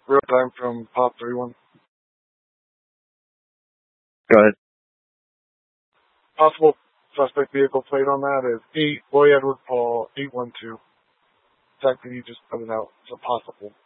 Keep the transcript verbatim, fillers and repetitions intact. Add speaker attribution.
Speaker 1: Real time from Pop three one.
Speaker 2: Go ahead.
Speaker 1: Possible suspect vehicle plate on that is eight Roy Edward Paul eight one two. In fact, you just put it out. It's a possible.